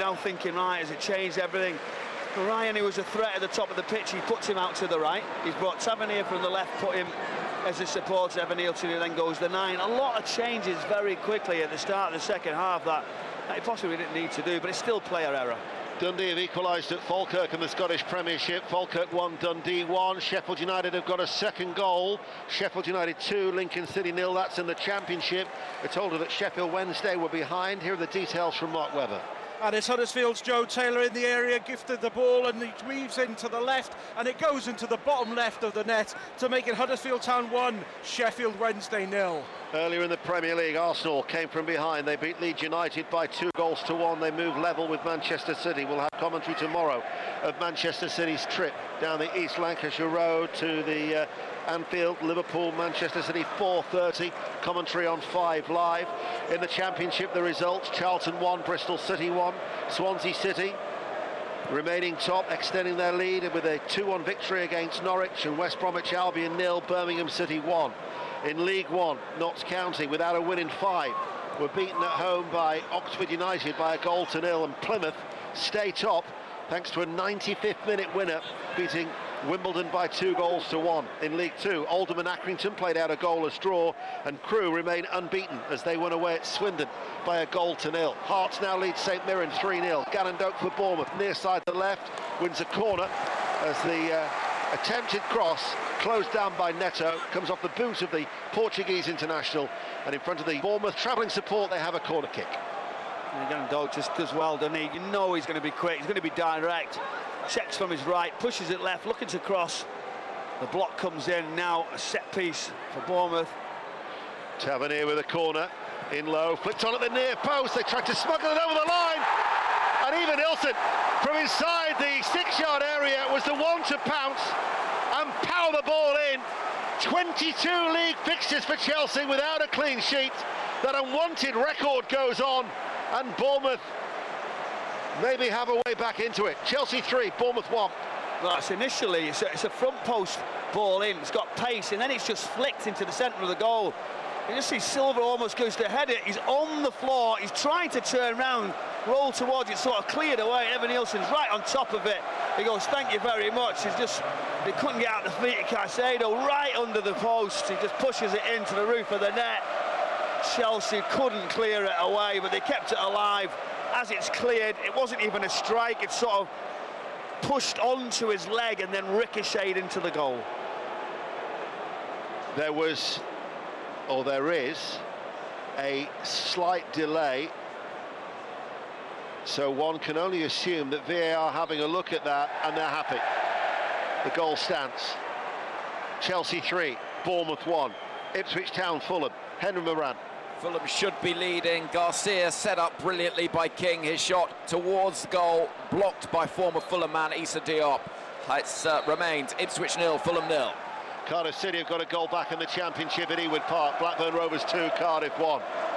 now thinking, right, has it changed everything? Ryan, who was a threat at the top of the pitch, he puts him out to the right. He's brought Tavernier from the left, put him as a support. Evan Neilson, who then goes the 9. A lot of changes very quickly at the start of the second half that he possibly didn't need to do, but it's still player error. Dundee have equalised at Falkirk in the Scottish Premiership. Falkirk 1, Dundee 1. Sheffield United have got a second goal. Sheffield United 2, Lincoln City 0. That's in the Championship. We're told that Sheffield Wednesday were behind. Here are the details from Mark Webber. And it's Huddersfield's Joe Taylor in the area, gifted the ball, and he weaves into the left, and it goes into the bottom left of the net to make it Huddersfield Town 1, Sheffield Wednesday 0. Earlier in the Premier League, Arsenal came from behind. They beat Leeds United by 2-1. They move level with Manchester City. We'll have commentary tomorrow of Manchester City's trip down the East Lancashire Road to the Anfield. Liverpool, Manchester City 4:30. Commentary on 5 Live. In the Championship, the results: Charlton 1, Bristol City 1. Swansea City remaining top, extending their lead with a 2-1 victory against Norwich, and West Bromwich Albion 0, Birmingham City 1. In League One, Notts County, without a win in 5, were beaten at home by Oxford United by 1-0, and Plymouth stay top thanks to a 95th minute winner, beating Wimbledon by 2-1. In League Two, Oldham and Accrington played out a goalless draw, and Crewe remain unbeaten as they won away at Swindon by 1-0. Hearts now lead St Mirren 3-0. Gannon-Doak for Bournemouth, near side the left, wins a corner as the attempted cross, closed down by Neto, comes off the boot of the Portuguese international, and in front of the Bournemouth travelling support they have a corner kick. Gannon-Doak just does well, doesn't he? You know he's going to be quick, he's going to be direct. Checks from his right, pushes it left, looking to cross. The block comes in, now a set piece for Bournemouth. Tavernier with a corner, in low, flicked on at the near post. They tried to smuggle it over the line, and even Ilson from inside the 6-yard area was the one to pounce and power the ball in. 22 league fixtures for Chelsea without a clean sheet. That unwanted record goes on, and Bournemouth maybe have a way back into it. Chelsea 3, Bournemouth 1. Well, it's initially, it's a front post ball in, it's got pace, and then it's just flicked into the centre of the goal. You just see Silva almost goes to head it, he's on the floor, he's trying to turn round, roll towards it, sort of cleared away. Evan Nielsen's right on top of it. He goes, thank you very much. They couldn't get out the feet of Caicedo, right under the post. He just pushes it into the roof of the net. Chelsea couldn't clear it away, but they kept it alive. As it's cleared, it wasn't even a strike, it sort of pushed onto his leg and then ricocheted into the goal. There was, or there is, a slight delay, so one can only assume that VAR are having a look at that and they're happy. The goal stands. Chelsea 3, Bournemouth 1. Ipswich Town, Fulham. Henry Moran. Fulham should be leading. Garcia set up brilliantly by King. His shot towards the goal, blocked by former Fulham man Issa Diop. It remains Ipswich 0, Fulham 0. Cardiff City have got a goal back in the Championship at Ewood Park. Blackburn Rovers 2, Cardiff 1.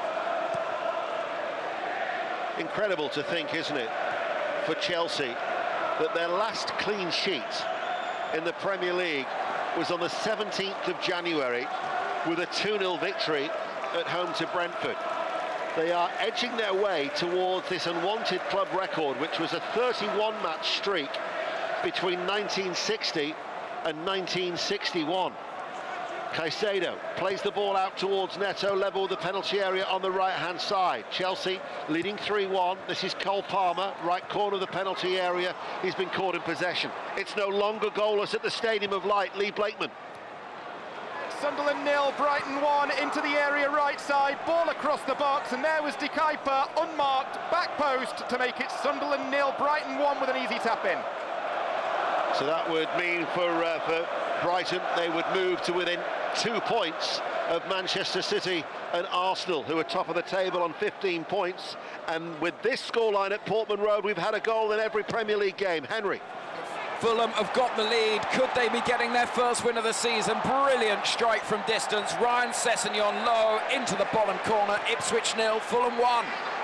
Incredible to think, isn't it, for Chelsea, that their last clean sheet in the Premier League was on the 17th of January with a 2-0 victory at home to Brentford. They are edging their way towards this unwanted club record, which was a 31-match streak between 1960 and 1961. Caicedo plays the ball out towards Neto, level with the penalty area on the right-hand side. Chelsea leading 3-1. This is Cole Palmer, right corner of the penalty area. He's been caught in possession. It's no longer goalless at the Stadium of Light. Lee Blakeman. Sunderland 0, Brighton 1, into the area right side, ball across the box, and there was De Kuyper, unmarked, back post to make it Sunderland 0, Brighton 1 with an easy tap-in. So that would mean for Brighton, they would move to within 2 points of Manchester City and Arsenal, who are top of the table on 15 points. And with this scoreline at Portman Road, we've had a goal in every Premier League game. Henry. Fulham have got the lead. Could they be getting their first win of the season? Brilliant strike from distance. Ryan Sessegnon low into the bottom corner. Ipswich 0, Fulham 1.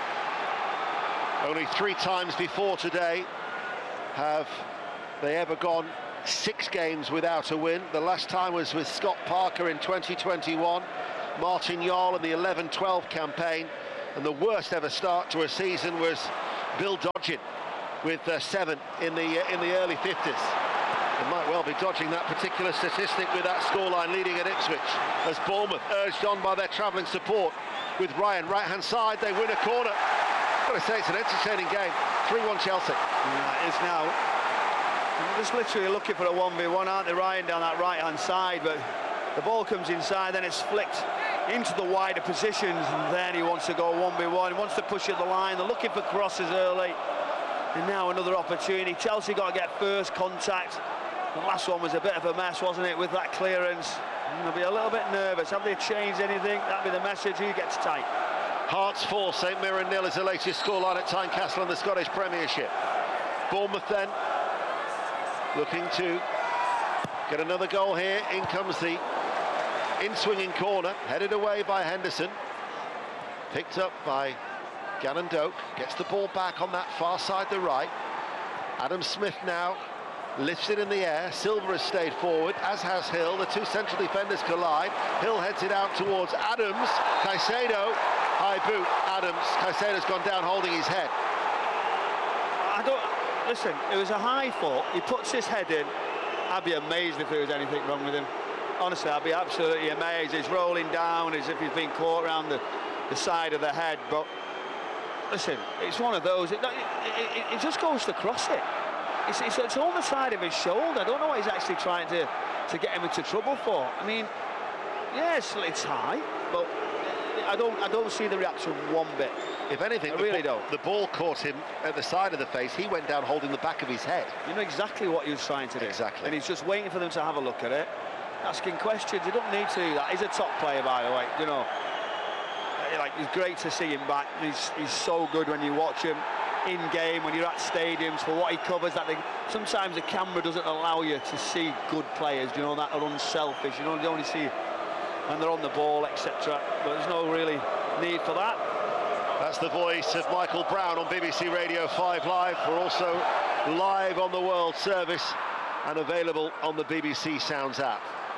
Only 3 times before today have they ever gone 6 games without a win. The last time was with Scott Parker in 2021, Martin Jarl in the 11-12 campaign, and the worst ever start to a season was Bill Dodgin with 7 in the early 50s. They might well be dodging that particular statistic with that scoreline leading at Ipswich, as Bournemouth, urged on by their travelling support, with Ryan right-hand side, they win a corner. I've got to say, it's an entertaining game. 3-1 Chelsea. Yeah, it is now. They're just literally looking for a 1v1, aren't they? Ryan down that right-hand side, but the ball comes inside, then it's flicked into the wider positions, and then he wants to go 1v1. He wants to push at the line. They're looking for crosses early, and now another opportunity. Chelsea got to get first contact. The last one was a bit of a mess, wasn't it, with that clearance? They'll be a little bit nervous. Have they changed anything? That'd be the message. Who gets tight? Hearts 4, St Mirren 0 is the latest scoreline at Tynecastle in the Scottish Premiership. Bournemouth then looking to get another goal here. In comes the in-swinging corner, headed away by Henderson. Picked up by Gannon Doak. Gets the ball back on that far side, the right. Adam Smith now lifts it in the air. Silva has stayed forward, as has Hill. The two central defenders collide. Hill heads it out towards Adams. Caicedo, high boot. Adams. Caicedo's gone down holding his head. Listen, it was a high foot. He puts his head in. I'd be amazed if there was anything wrong with him. Honestly, I'd be absolutely amazed. He's rolling down as if he's been caught around the side of the head. But listen, it's one of those. It just goes to cross it. It's on the side of his shoulder. I don't know what he's actually trying to get him into trouble for. I mean, yes, it's high, but I don't see the reaction one bit. If anything, I really don't. The ball caught him at the side of the face. He went down holding the back of his head. You know exactly what he was trying to do. Exactly. And he's just waiting for them to have a look at it, asking questions. You don't need to do that. He's a top player, by the way. You know, like, it's great to see him back. He's so good when you watch him in game, when you're at stadiums, for what he covers. Sometimes the camera doesn't allow you to see good players, you know, that are unselfish. You know, you only see when they're on the ball, etc. But there's no really need for that. That's the voice of Michael Brown on BBC Radio 5 Live. We're also live on the World Service and available on the BBC Sounds app.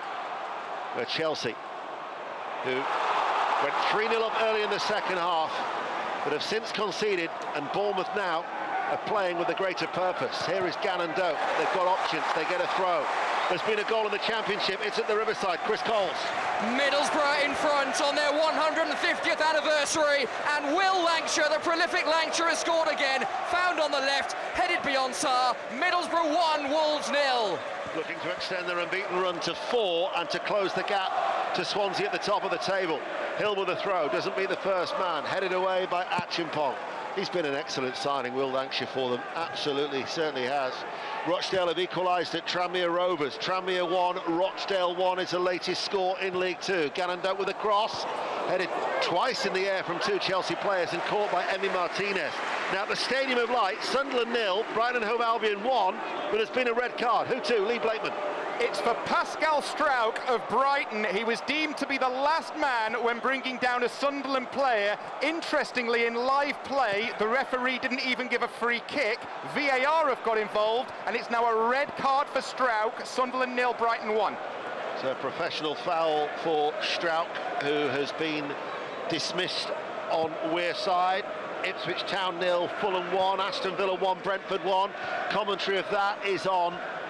Where Chelsea, who went 3-0 up early in the second half, but have since conceded, and Bournemouth now are playing with a greater purpose. Here is Gannon Doak. They've got options. They get a throw. There's been a goal in the Championship. It's at the Riverside. Chris Coles. Middlesbrough in front on their 150th anniversary, and Will Lancashire, the prolific Lancashire, has scored again. Found on the left, headed beyond Sarr. Middlesbrough 1, Wolves 0. Looking to extend their unbeaten run to 4 and to close the gap to Swansea at the top of the table. Hill with a throw, doesn't beat the first man, headed away by Achimpong. He's been an excellent signing, Will Lancashire, for them. Absolutely, certainly has. Rochdale have equalised at Tranmere Rovers. Tranmere 1, Rochdale 1 is the latest score in League 2. Gannon Doak with a cross, headed twice in the air from two Chelsea players and caught by Emi Martinez. Now at the Stadium of Light, Sunderland 0, Brighton and Hove Albion 1, but there's been a red card. Who to? Lee Blakeman. It's for Pascal Struijk of Brighton. He was deemed to be the last man when bringing down a Sunderland player. Interestingly, in live play, the referee didn't even give a free kick. VAR have got involved, and it's now a red card for Struijk. Sunderland 0, Brighton 1. So a professional foul for Struijk, who has been dismissed on Weir side. Ipswich Town 0, Fulham 1, Aston Villa 1, Brentford 1. Commentary of that is on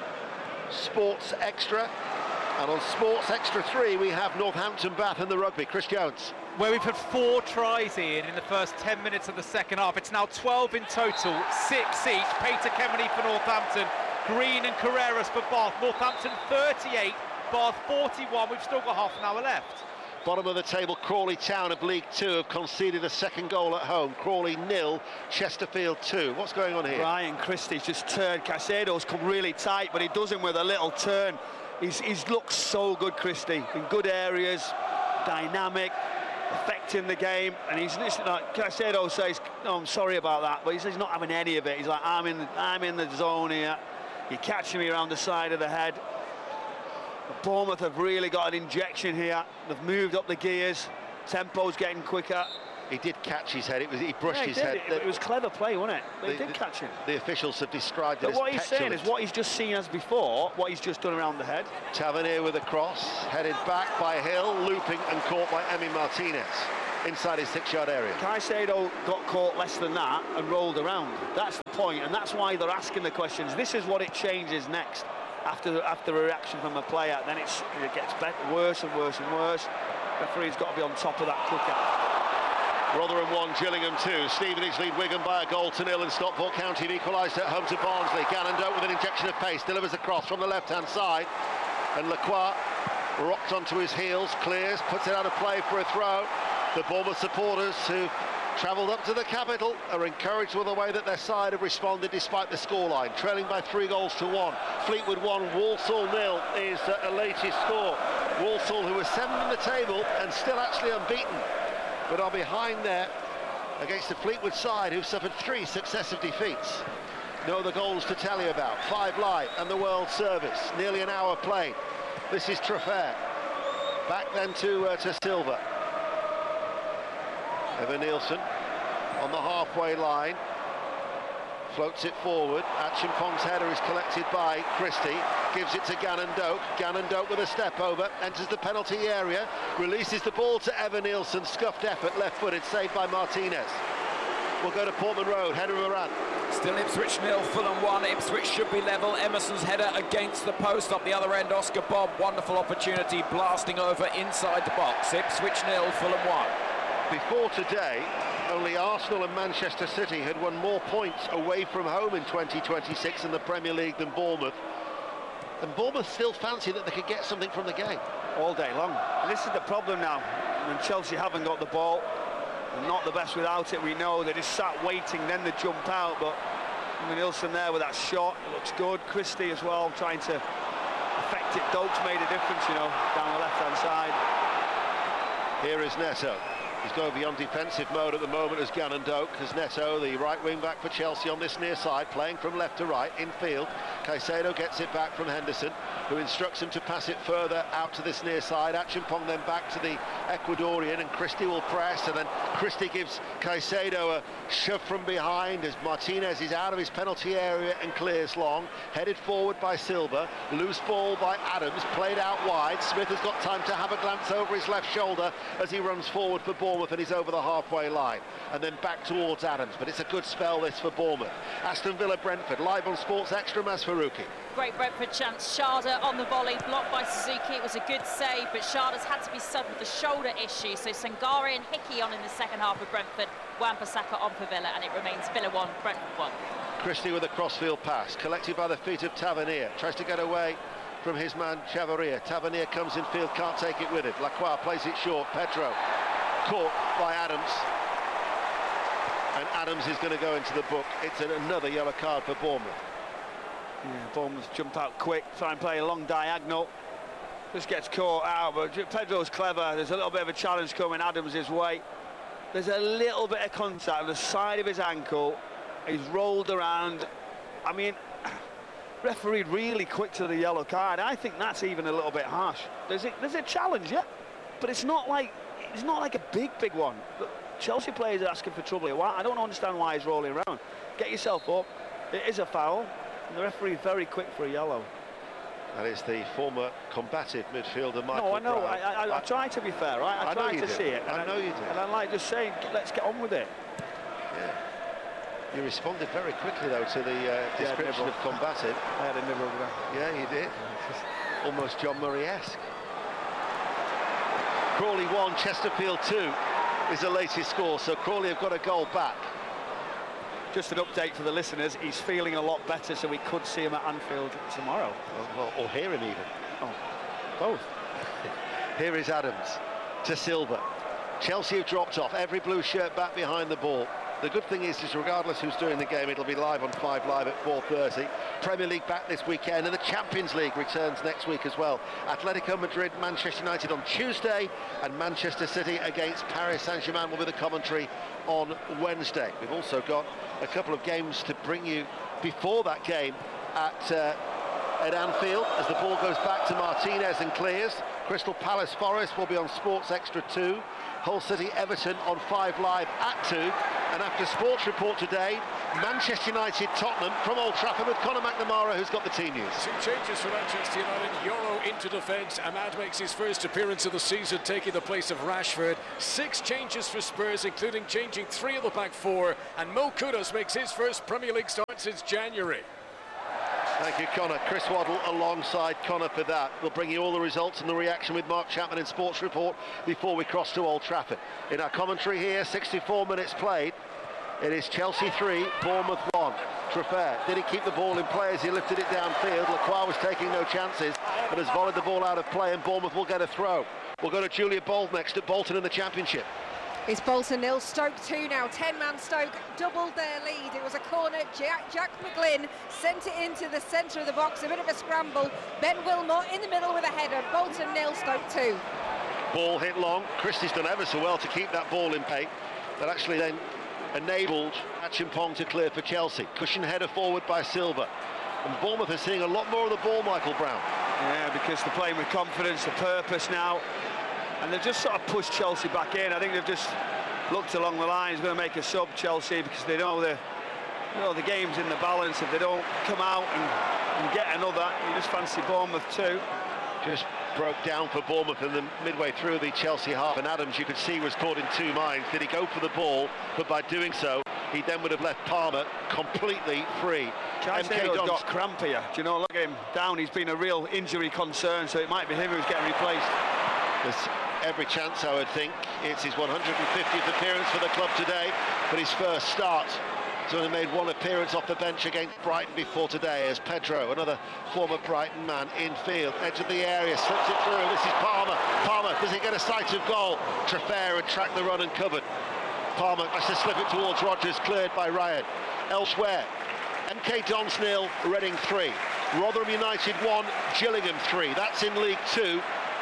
Sports Extra, and on Sports Extra 3 we have Northampton, Bath and the rugby. Chris Jones. Where we've had 4 tries in the first 10 minutes of the second half. It's now 12 in total, 6 each. Peter Kemeny for Northampton, Green and Carreras for Bath. Northampton 38, Bath 41. We've still got half an hour left. Bottom of the table, Crawley Town of League 2 have conceded a second goal at home. Crawley 0, Chesterfield 2. What's going on here? Ryan Christie's just turned. Caicedo's come really tight, but he does him with a little turn. He's looked so good, Christie, in good areas, dynamic, affecting the game. And he's listening. Like Caicedo says, "No, I'm sorry about that," but he says he's not having any of it. He's like, "I'm in the zone here. You're catching me around the side of the head." Bournemouth have really got an injection here. They've moved up the gears. Tempo's getting quicker. He did catch his head. He brushed his head. It was clever play, wasn't it? They did catch him. The officials have described it as what he's petulant. saying is what he's just seen as before, what he's just done around the head. Tavernier with a cross, headed back by Hill, looping and caught by Emi Martinez. inside his 6-yard area. Caicedo got caught less than that and rolled around. That's the point, and that's why they're asking the questions. This is what it changes next after a reaction from a player. Then it gets better, worse and worse and worse. Referee's got to be on top of that quicker. Rotherham 1, Gillingham 2. Stevenage lead Wigan by a goal to 0, and Stockport County have equalised at home to Barnsley. Gannon Doak with an injection of pace, delivers a cross from the left-hand side, and Lacroix rocked onto his heels, clears, puts it out of play for a throw. The Bournemouth supporters who travelled up to the capital are encouraged with the way that their side have responded despite the scoreline, trailing by 3 goals to 1. Fleetwood 1, Walsall 0 is a latest score. Walsall, who are 7th in the table and still actually unbeaten, but are behind there against the Fleetwood side, who've suffered 3 successive defeats. No other goals to tell you about. 5 Live and the World Service, nearly an hour played. This is Trafair. Back then to Silva. Evan Nielsen on the halfway line, floats it forward. Achimpong's header is collected by Christie, gives it to Gannon Doak. Gannon Doak with a step over, enters the penalty area, releases the ball to Evan Nielsen. Scuffed effort, left-footed, saved by Martinez. We'll go to Portman Road, header Moran. Still Ipswich 0, Fulham 1. Ipswich should be level. Emerson's header against the post. Up the other end, Oscar Bob. Wonderful opportunity, blasting over inside the box. Ipswich 0, Fulham 1. Before today, only Arsenal and Manchester City had won more points away from home in 2026 in the Premier League than Bournemouth. And Bournemouth still fancy that they could get something from the game. All day long. And this is the problem now. When Chelsea haven't got the ball, they're not the best without it, we know. They just sat waiting, then they jump out. But Nielsen there with that shot, it looks good. Christie as well, trying to affect it. Doak's made a difference, you know, down the left-hand side. Here is Neto. He's going beyond defensive mode at the moment as Gannon Doak, as Neto, the right wing back for Chelsea on this near side, playing from left to right, infield. Caicedo gets it back from Henderson, who instructs him to pass it further out to this near side. Achimpong then back to the Ecuadorian, and Christie will press, and then Christie gives Caicedo a shove from behind as Martinez is out of his penalty area and clears long. Headed forward by Silva, loose ball by Adams, played out wide. Smith has got time to have a glance over his left shoulder as he runs forward for Bournemouth, and he's over the halfway line. And then back towards Adams, but it's a good spell this for Bournemouth. Aston Villa Brentford, live on Sports Extra. Masfaruqi. Great Brentford chance. Sharda on the volley, blocked by Suzuki. It was a good save, but Sharda's had to be subbed with the shoulder issue. So Sangare and Hickey on in the second half of Brentford. Wan-Bissaka on for Villa, and it remains Villa 1, Brentford 1. Christie with a crossfield pass, collected by the feet of Tavernier. Tries to get away from his man Chavarria. Tavernier comes in field, can't take it with him. Lacroix plays it short. Pedro caught by Adams. And Adams is going to go into the book. It's another yellow card for Bournemouth. Yeah, Bournemouth jump out quick, try and play a long diagonal. Just gets caught out, but Pedro's clever. There's a little bit of a challenge coming Adams' way. There's a little bit of contact on the side of his ankle. He's rolled around. I mean, referee really quick to the yellow card. I think that's even a little bit harsh. There's a challenge, yeah, but it's not like a big one. But Chelsea players are asking for trouble here. I don't understand why he's rolling around. Get yourself up. It is a foul. And the referee is very quick for a yellow. That is the former combative midfielder, Michael. No, I know. Brown. I try to be fair, right? I try to see it. I know you did. And I like just saying, let's get on with it. Yeah. You responded very quickly, though, to the description of combative. I had a nibble over that. Yeah, you did. Almost John Murray-esque. Crawley 1, Chesterfield 2 is the latest score, so Crawley have got a goal back. Just an update for the listeners, he's feeling a lot better, so we could see him at Anfield tomorrow. Or hear him even. Oh, both. Here is Adams to Silva. Chelsea have dropped off, every blue shirt back behind the ball. The good thing is regardless who's doing the game, it'll be live on 5 Live at 4:30. Premier League back this weekend, and the Champions League returns next week as well. Atletico Madrid, Manchester United on Tuesday, and Manchester City against Paris Saint-Germain will be the commentary on Wednesday. We've also got a couple of games to bring you before that game at Anfield, as the ball goes back to Martinez and clears. Crystal Palace Forest will be on Sports Extra 2. Hull City Everton on 5 Live at 2. And after Sports Report today, Manchester United, Tottenham from Old Trafford with Conor McNamara, who's got the team news. 2 changes for Manchester United. Euro into defence. Ahmad makes his first appearance of the season, taking the place of Rashford. 6 changes for Spurs, including changing 3 of the back 4. And Mo Kudus makes his first Premier League start since January. Thank you, Conor. Chris Waddle alongside Conor for that. We'll bring you all the results and the reaction with Mark Chapman in Sports Report before we cross to Old Trafford. In our commentary here, 64 minutes played. It is Chelsea 3, Bournemouth 1. Traffer, did he keep the ball in play as he lifted it downfield? Lacroix was taking no chances, but has volleyed the ball out of play, and Bournemouth will get a throw. We'll go to Julia Bold next at Bolton in the Championship. It's Bolton 0, Stoke 2 now. 10-man Stoke doubled their lead. It was a corner. Jack McGlynn sent it into the centre of the box. A bit of a scramble. Ben Wilmot in the middle with a header. Bolton 0, Stoke 2. Ball hit long. Christie's done ever so well to keep that ball in play. That actually then enabled Achimpong to clear for Chelsea. Cushion header forward by Silva. And Bournemouth are seeing a lot more of the ball, Michael Brown. Yeah, because they're playing with confidence, the purpose now. And they've just sort of pushed Chelsea back in. I think they've just looked along the line. He's going to make a sub, Chelsea, because they know the game's in the balance. If they don't come out and get another, you just fancy Bournemouth too. Just broke down for Bournemouth in the midway through the Chelsea half, and Adams, you could see, was caught in 2 minds. Did he go for the ball? But by doing so, he then would have left Palmer completely free. Caicedo's got cramp here. Do you know, look at him down. He's been a real injury concern, so it might be him who's getting replaced. There's every chance, I would think. It's his 150th appearance for the club today, but his first start. He's only made 1 appearance off the bench against Brighton before today, as Pedro, another former Brighton man, infield, edge of the area, slips it through. This is Palmer. Palmer, does he get a sight of goal? Traffer had tracked the run and covered. Palmer has to slip it towards Rodgers, cleared by Ryan. Elsewhere, MK Dons 0, Reading 3. Rotherham United 1, Gillingham 3. That's in League 2.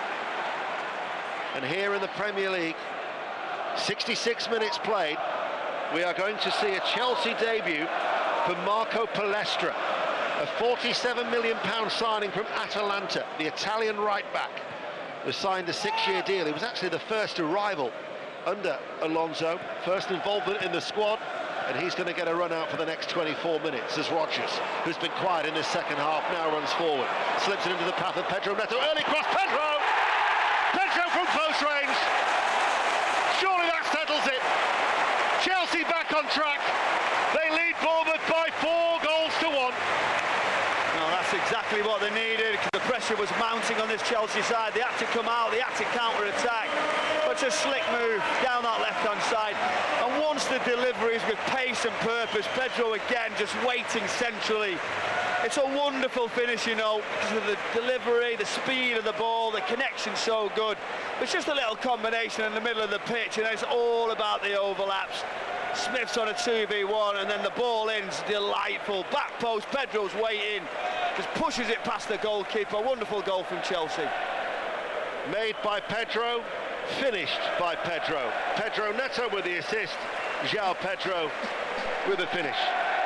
And here in the Premier League, 66 minutes played, we are going to see a Chelsea debut for Marco Palestra, a £47 million signing from Atalanta, the Italian right-back, who signed a 6-year deal. He was actually the first arrival under Alonso, first involvement in the squad, and he's going to get a run out for the next 24 minutes as Rodgers, who's been quiet in this second half, now runs forward, slips it into the path of Pedro Neto. Early cross, Pedro! Pedro from close range. Surely that settles it. Chelsea back on track. They lead Bournemouth by 4 goals to 1. No, that's exactly what they needed, because the pressure was mounting on this Chelsea side. They had to come out, they had to counter-attack. But it's a slick move down that left-hand side. And once the deliveries with pace and purpose, Pedro again just waiting centrally. It's a wonderful finish, you know, because of the delivery, the speed of the ball, the connection's so good. It's just a little combination in the middle of the pitch, and it's all about the overlaps. Smith's on a 2v1, and then the ball in's delightful. Back post, Pedro's way in, just pushes it past the goalkeeper. Wonderful goal from Chelsea. Made by Pedro, finished by Pedro. Pedro Neto with the assist, João Pedro with the finish.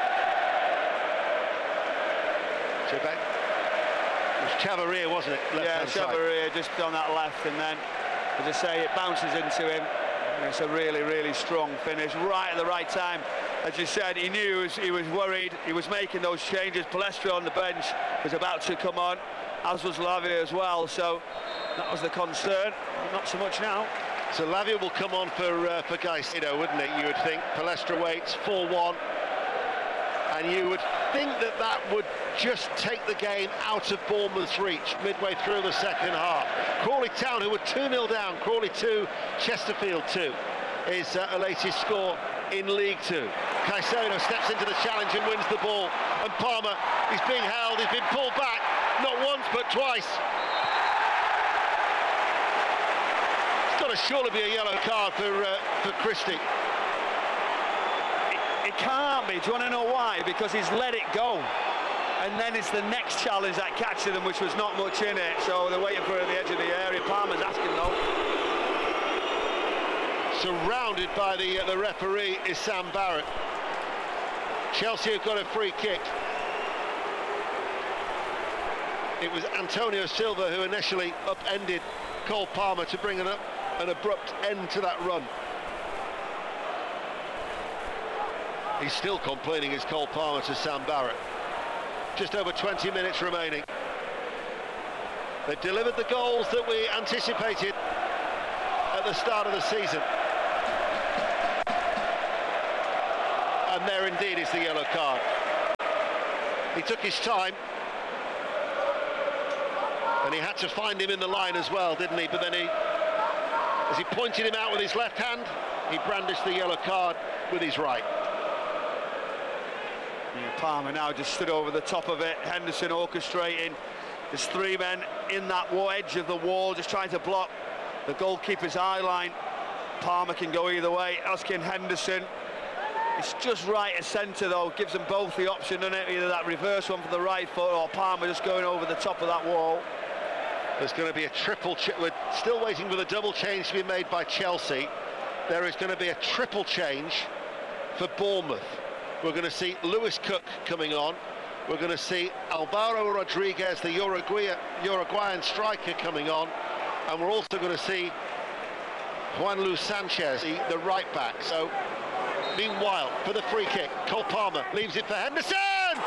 It was Chavarria, wasn't it? Yeah, Chavarria just on that left, and then, as I say, it bounces into him. And it's a really, really strong finish, right at the right time. As you said, he knew he was worried. He was making those changes. Palestra on the bench was about to come on, as was Lavia as well. So that was the concern. Not so much now. So Lavia will come on for Caicedo, wouldn't it? You would think. Palestra waits 4-1. And you would think that that would just take the game out of Bournemouth's reach midway through the second half. Crawley Town, who were 2-0 down, Crawley 2, Chesterfield 2, is a latest score in League 2. Caicedo steps into the challenge and wins the ball. And Palmer, he's being held, he's been pulled back, not once but twice. It's got to surely be a yellow card for Christie. It can't be. Do you want to know why? Because he's let it go. And then it's the next challenge that catches them, which was not much in it. So they're waiting for it at the edge of the area. Palmer's asking though. Surrounded by the referee is Sam Barrett. Chelsea have got a free kick. It was Antonio Silva who initially upended Cole Palmer to bring an abrupt end to that run. He's still complaining, is Cole Palmer to Sam Barrett. Just over 20 minutes remaining. They've delivered the goals that we anticipated at the start of the season. And there indeed is the yellow card. He took his time. And he had to find him in the line as well, didn't he? But then as he pointed him out with his left hand, he brandished the yellow card with his right. Yeah, Palmer now just stood over the top of it. Henderson orchestrating. There's three men in that edge of the wall, just trying to block the goalkeeper's eye line. Palmer can go either way, as can Henderson. It's just right of centre though, gives them both the option, doesn't it? Either that reverse one for the right foot or Palmer just going over the top of that wall. There's going to be a triple we're still waiting for the double change to be made by Chelsea. There is going to be a triple change for Bournemouth. We're going to see Lewis Cook coming on. We're going to see Alvaro Rodriguez, the Uruguayan striker, coming on. And we're also going to see Juanlu Sanchez, the right back. So, meanwhile, for the free kick, Cole Palmer leaves it for Henderson!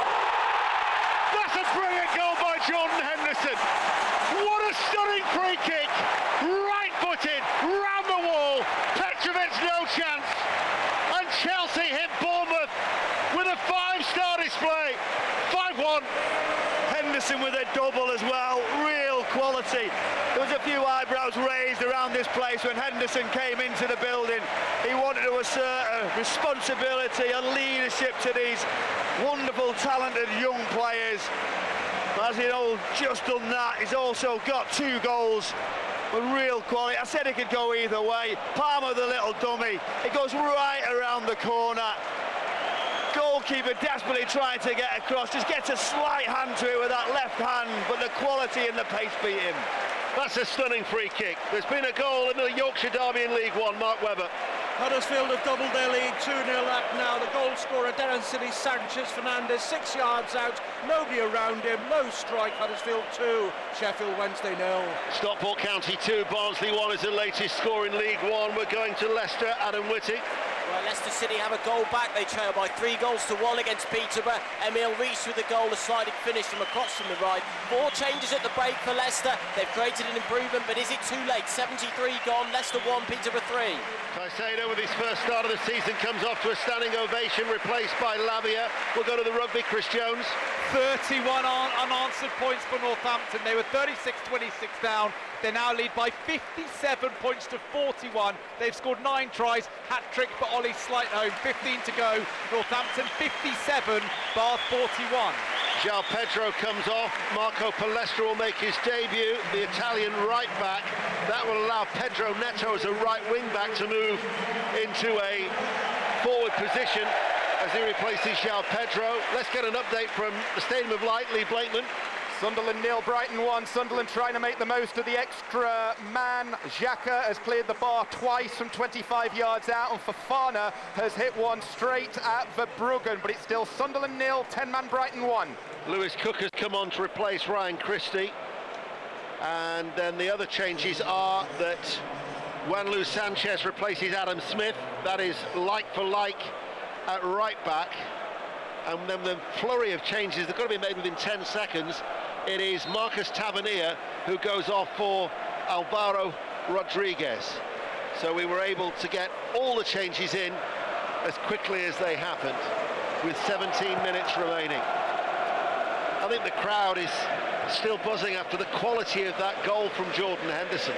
That's a brilliant goal by Jordan Henderson! What a stunning free kick! Right-footed, round the wall, Petrovic no chance! And Chelsea hit Bournemouth with a 5-star display. 5-1. Henderson with a double as well, real quality. There was a few eyebrows raised around this place when Henderson came into the building. He wanted to assert a responsibility and leadership to these wonderful, talented young players. As you know, just done that. He's also got 2 goals with real quality. I said it could go either way. Palmer, the little dummy, it goes right around the corner. Goalkeeper desperately trying to get across, just gets a slight hand to it with that left hand, but the quality and the pace beat him. That's a stunning free kick. There's been a goal in the Yorkshire Derby in League One, Mark Webber. Huddersfield have doubled their lead, 2-0 up now. The goal scorer, Darren City Sanchez Fernandez, 6 yards out, nobody around him, no strike. Huddersfield 2, Sheffield Wednesday 0. Stockport County 2, Barnsley 1 is the latest score in League One. We're going to Leicester, Adam Whitty. Well, Leicester City have a goal back. They trail by 3 goals to 1 against Peterborough. Emile Rees with the goal, a sliding finish from across from the right. 4 changes at the break for Leicester. They've created an improvement, but is it too late? 73 gone, Leicester 1, Peterborough 3. Caicedo with his first start of the season comes off to a standing ovation, replaced by Lavia. We'll go to the rugby, Chris Jones. 31 unanswered points for Northampton. They were 36-26 down. They now lead by 57 points to 41. They've scored 9 tries, hat-trick for Ollie Slightholme. 15 to go. Northampton 57, Bath 41. João Pedro comes off. Marco Palestra will make his debut, the Italian right back. That will allow Pedro Neto as a right wing back to move into a forward position as he replaces João Pedro. Let's get an update from the Stadium of Light, Lee Blakeman. Sunderland 0, Brighton 1. Sunderland trying to make the most of the extra man. Xhaka has cleared the bar twice from 25 yards out, and Fofana has hit one straight at Verbruggen, but it's still Sunderland 0, 10-man Brighton 1. Lewis Cook has come on to replace Ryan Christie. And then the other changes are that Juanlu Sanchez replaces Adam Smith. That is like for like at right back. And then the flurry of changes, they've got to be made within 10 seconds. It is Marcus Tavernier who goes off for Alvaro Rodriguez. So we were able to get all the changes in as quickly as they happened, with 17 minutes remaining. I think the crowd is still buzzing after the quality of that goal from Jordan Henderson.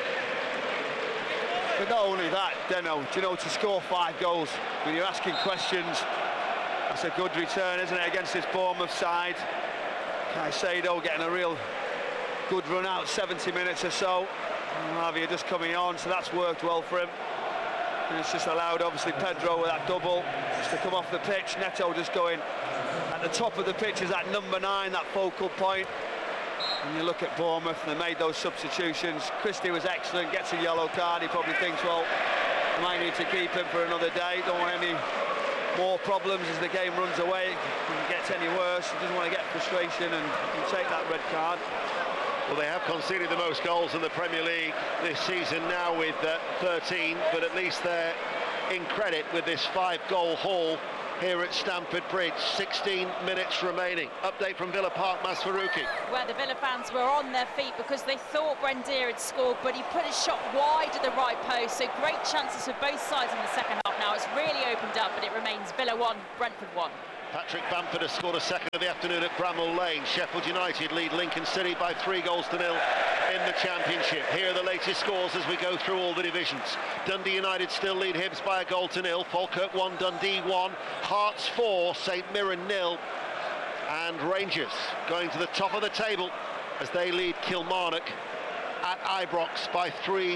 But not only that, Deno, do you know, to score 5 goals when you're asking questions, that's a good return, isn't it, against this Bournemouth side. Caicedo getting a real good run out, 70 minutes or so. Lavia just coming on, so that's worked well for him. And it's just allowed, obviously, Pedro with that double just to come off the pitch. Neto just going at the top of the pitch is that number 9, that focal point. And you look at Bournemouth, they made those substitutions. Christie was excellent, gets a yellow card. He probably thinks, well, I might need to keep him for another day. Don't want any more problems as the game runs away. If it gets any worse, he doesn't want to get frustration and take that red card. Well, they have conceded the most goals in the Premier League this season now with 13, but at least they're in credit with this 5-goal haul here at Stamford Bridge. 16 minutes remaining. Update from Villa Park, Mas Faruqi. Where the Villa fans were on their feet because they thought Buendia had scored, but he put his shot wide at the right post, so great chances for both sides in the second half now. It's really opened up, but it remains Villa 1, Brentford 1. Patrick Bamford has scored a second of the afternoon at Bramall Lane. Sheffield United lead Lincoln City by 3-0 in the Championship. Here are the latest scores as we go through all the divisions. Dundee United still lead Hibs by 1-0. Falkirk 1, Dundee 1. Hearts 4, St Mirren 0. And Rangers going to the top of the table as they lead Kilmarnock at Ibrox by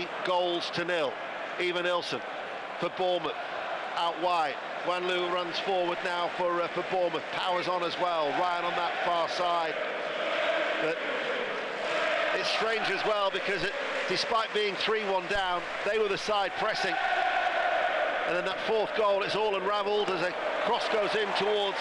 3-0. Eva Nilsson for Bournemouth out wide. Wanlu runs forward now for Bournemouth. Powers on as well. Ryan on that far side. But it's strange as well because despite being 3-1 down, they were the side pressing. And then that fourth goal, it's all unravelled as a cross goes in towards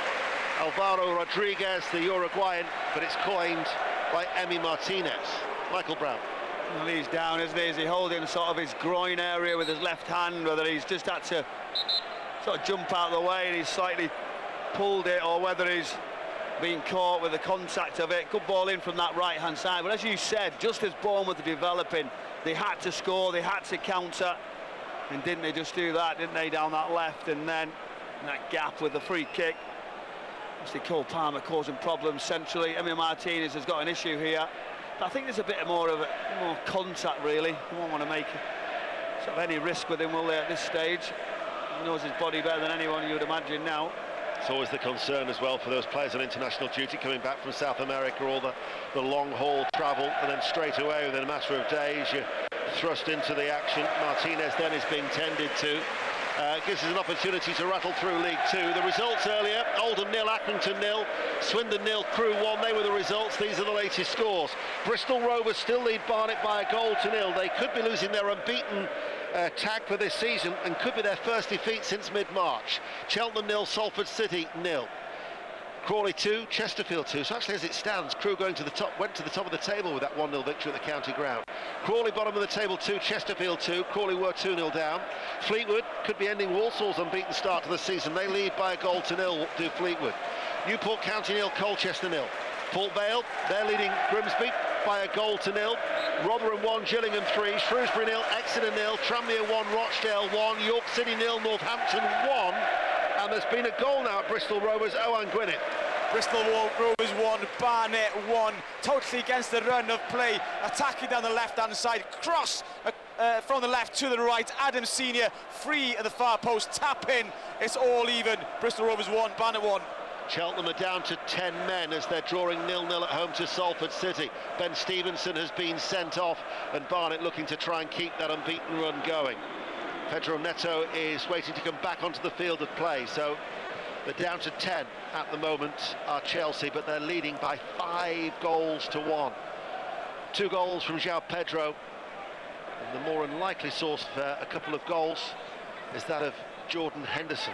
Alvaro Rodriguez, the Uruguayan, but it's coined by Emi Martinez. Michael Brown. Well, he's down, isn't he? Is he holding sort of his groin area with his left hand, whether he's just had to sort of jump out of the way and he's slightly pulled it, or whether he's been caught with the contact of it. Good ball in from that right-hand side. But as you said, just as Bournemouth are developing, they had to score, they had to counter. And didn't they just do that, didn't they, down that left? And then that gap with the free kick. Obviously, Cole Palmer causing problems centrally. Emi Martinez has got an issue here. But I think there's a bit more contact, really. You won't want to make sort of any risk with him, will they, at this stage? He knows his body better than anyone you would imagine now. It's always the concern as well for those players on international duty coming back from South America, all the long haul travel, and then straight away within a matter of days you're thrust into the action. Martinez then is being tended to. Gives us an opportunity to rattle through League Two. The results earlier: Oldham 0, Accrington 0, Swindon 0, Crewe 1. They were the results. These are the latest scores. Bristol Rovers still lead Barnet by 1-0. They could be losing their unbeaten tag for this season and could be their first defeat since mid-March. Cheltenham 0, Salford City 0. Crawley 2, Chesterfield 2. So actually, as it stands, Crewe went to the top of the table with that 1-0 victory at the county ground. Crawley bottom of the table 2, Chesterfield 2. Crawley were 2-0 down. Fleetwood could be ending Walsall's unbeaten start to the season. They lead by 1-0, do Fleetwood. Newport County 0, Colchester 0. Port Vale, they're leading Grimsby by 1-0. Rotherham 1, Gillingham 3. Shrewsbury 0, Exeter 0. Tranmere 1, Rochdale 1. York City 0, Northampton 1. And there's been a goal now at Bristol Rovers. Owen Gwynedd. Bristol Rovers 1, Barnet 1, totally against the run of play, attacking down the left-hand side, cross from the left to the right, Adam Senior free at the far post, tap in, it's all even, Bristol Rovers 1, Barnet 1. Cheltenham are down to 10 men as they're drawing 0-0 at home to Salford City. Ben Stevenson has been sent off and Barnet looking to try and keep that unbeaten run going. Pedro Neto is waiting to come back onto the field of play, so they're down to 10 at the moment, are Chelsea, but they're leading by 5-1. 2 goals from João Pedro, and the more unlikely source for a couple of goals is that of Jordan Henderson.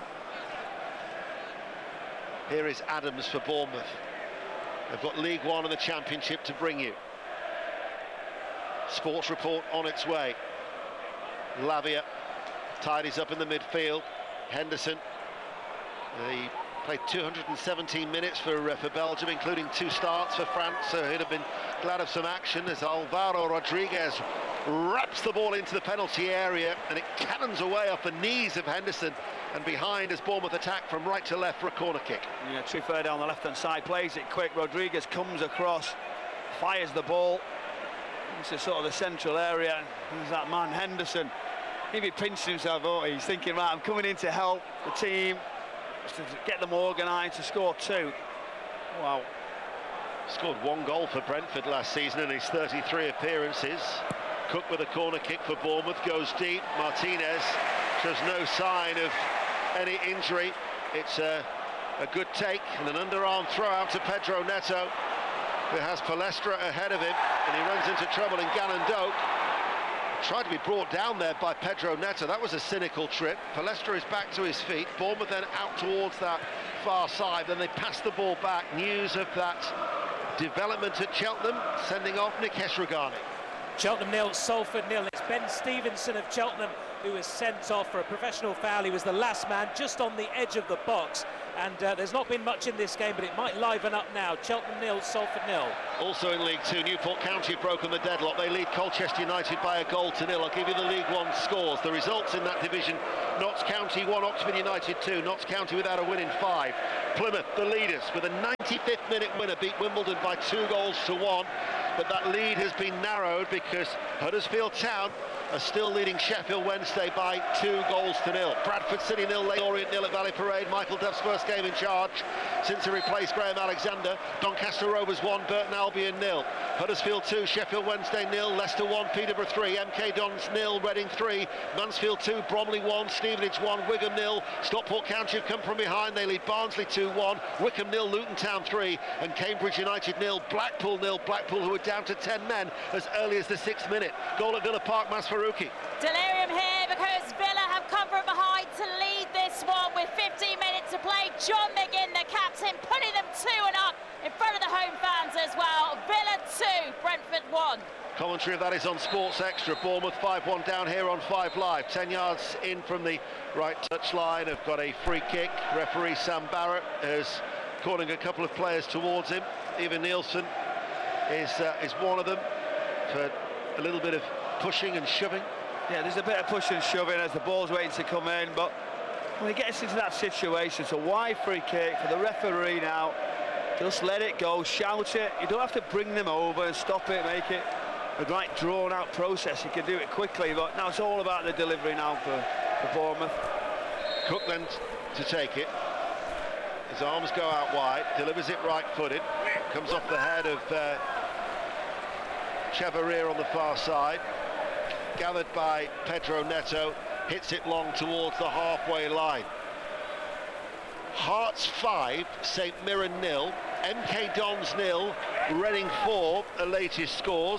Here is Adams for Bournemouth. They've got League One and the Championship to bring you. Sports Report on its way. Lavia tidies up in the midfield. Henderson, he played 217 minutes for Belgium, including 2 starts for France, so he'd have been glad of some action as Alvaro Rodriguez wraps the ball into the penalty area and it cannons away off the knees of Henderson and behind as Bournemouth attack from right to left for a corner kick. Yeah, Triffer down the left-hand side, plays it quick. Rodriguez comes across, fires the ball. This is sort of the central area. There's that man, Henderson. If he pinched himself, he's thinking, right, I'm coming in to help the team, to get them organised, to score 2. Wow. Scored 1 goal for Brentford last season in his 33 appearances. Cook with a corner kick for Bournemouth, goes deep. Martinez shows no sign of any injury. It's a good take and an underarm throw out to Pedro Neto, who has Palestra ahead of him, and he runs into trouble in Gannon Doak. Tried to be brought down there by Pedro Neto. That was a cynical trip. Palestra is back to his feet. Bournemouth then out towards that far side. Then they pass the ball back. News of that development at Cheltenham, sending off Nick Hesragani. Cheltenham 0, Salford 0. It's Ben Stevenson of Cheltenham who was sent off for a professional foul. He was the last man just on the edge of the box. And there's not been much in this game, but it might liven up now. Cheltenham 0, Salford 0. Also in League Two, Newport County have broken the deadlock. They lead Colchester United by 1-0. I'll give you the League One scores. The results in that division: Notts County 1, Oxford United 2. Notts County without a win in 5. Plymouth, the leaders, with a 95th minute winner, beat Wimbledon by 2-1. But that lead has been narrowed because Huddersfield Town are still leading Sheffield Wednesday by 2-0. Bradford City 0, Leyton Orient 0 at Valley Parade. Michael Duff's first game in charge since he replaced Graham Alexander. Doncaster Rovers 1, Burton Albion 0. Huddersfield 2, Sheffield Wednesday 0, Leicester 1, Peterborough 3, MK Dons 0, Reading 3, Mansfield 2, Bromley 1, Stevenage 1, Wigan 0. Stockport County have come from behind. They lead Barnsley 2-1, Wickham 0, Luton Town 3, and Cambridge United 0, Blackpool 0. Blackpool, who are down to 10 men as early as the 6th minute. Goal at Villa Park, Masfarouki. Delirium here because Villa have come from behind to lead this one with 15 minutes to play. John McGinn, the captain, putting them 2-up in front of the home fans as well. Villa 2, Brentford 1. Commentary of that is on Sports Extra. Bournemouth 5-1 down here on 5 Live. 10 yards in from the right touchline. Have got a free kick. Referee Sam Barrett is calling a couple of players towards him. Ivan Nielsen is one of them for a little bit of pushing and shoving. Yeah, there's a bit of push and shoving as the ball's waiting to come in, but when he gets into that situation, it's a wide free kick for the referee now. Just let it go, shout it. You don't have to bring them over and stop it, make it a right drawn-out process. You can do it quickly, but now it's all about the delivery now for Bournemouth. Cook then to take it. His arms go out wide, delivers it right-footed. Comes off the head of Chevalier on the far side. Gathered by Pedro Neto, hits it long towards the halfway line. Hearts 5, St Mirren 0, MK Dons 0, Reading 4, the latest scores.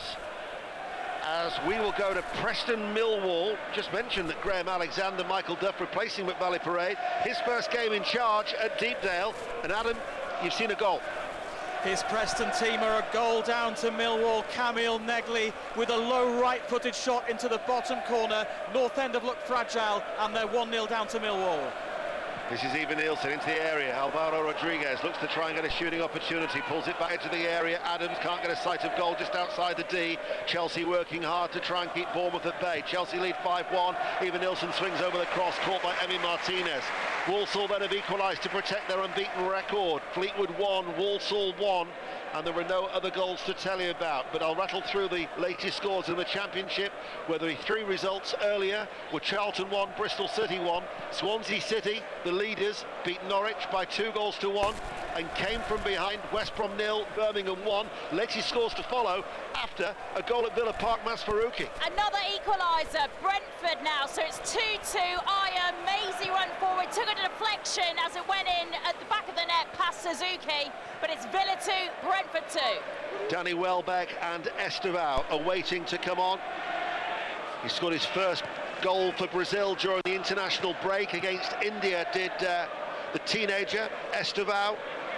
As we will go to Preston Millwall. Just mentioned that Graham Alexander, Michael Duff replacing him at Valley Parade. His first game in charge at Deepdale. And Adam, you've seen a goal. His Preston team are a goal down to Millwall. Camille Negley with a low right-footed shot into the bottom corner. North End have looked fragile, and they're 1-0 down to Millwall. This is Ivan Nielsen into the area. Alvaro Rodriguez looks to try and get a shooting opportunity, pulls it back into the area. Adams can't get a sight of goal just outside the D. Chelsea working hard to try and keep Bournemouth at bay. Chelsea lead 5-1. Ivan Nielsen swings over the cross, caught by Emi Martinez. Walsall then have equalised to protect their unbeaten record. Fleetwood 1, Walsall 1, and there were no other goals to tell you about. But I'll rattle through the latest scores in the Championship, where the 3 results earlier were Charlton 1, Bristol City 1. Swansea City, the leaders, beat Norwich by 2-1 and came from behind. West Brom 0, Birmingham 1. Latest scores to follow after a goal at Villa Park, Masfarouki. Another equaliser, Brentford now, so it's 2-2. Aya, Maisie run forward, took a deflection as it went in at the back of the net past Suzuki, but it's Villa 2, Brentford 2. Danny Welbeck and Estevao are waiting to come on. He scored his first goal for Brazil during the international break against India, did the teenager Estevao.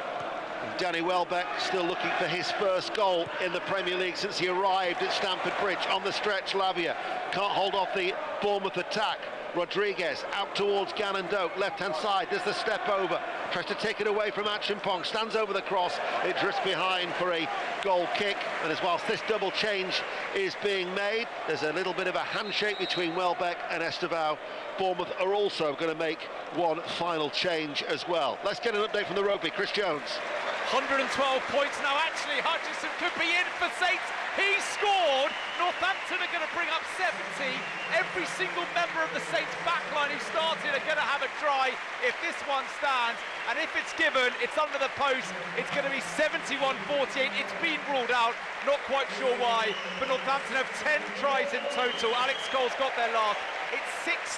And Danny Welbeck still looking for his first goal in the Premier League since he arrived at Stamford Bridge. On the stretch, Lavia can't hold off the Bournemouth attack. Rodriguez out towards Gannon Doak, left-hand side, there's the step over, tries to take it away from Acheampong, stands over the cross, it drifts behind for a goal kick, and as whilst this double change is being made, there's a little bit of a handshake between Welbeck and Estevao. Bournemouth are also going to make one final change as well. Let's get an update from the rugby. Chris Jones. 112 points now. Actually, Hutchison could be in for Saints. He scored. Northampton are going to bring up 70. Every single member of the Saints backline who started are going to have a try if this one stands. And if it's given, it's under the post. It's going to be 71-48. It's been ruled out. Not quite sure why. But Northampton have 10 tries in total. Alex Cole's got their last. It's